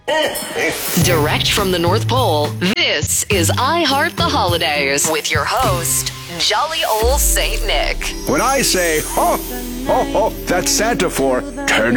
Direct from the North Pole, this is I Heart the Holidays with your host, Jolly Old Saint Nick. When I say, ho, ho, ho, that's Santa for